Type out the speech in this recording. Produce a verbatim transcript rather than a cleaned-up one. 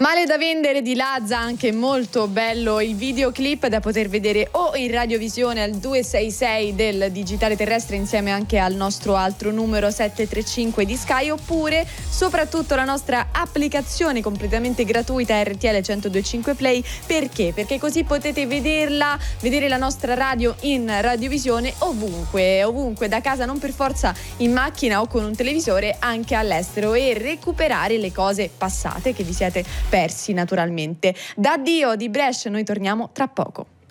Male da vendere di Lazza, anche molto bello il videoclip da poter vedere o in radiovisione al due sei sei del digitale terrestre insieme anche al nostro altro numero sette tre cinque di Sky, oppure soprattutto la nostra applicazione completamente gratuita R T L centodue e cinque Play. Perché? Perché così potete vederla, vedere la nostra radio in radiovisione ovunque, ovunque, da casa, non per forza in macchina o con un televisore, anche all'estero, e recuperare le cose passate che vi siete persi naturalmente. Da Dio di Brescia noi torniamo tra poco.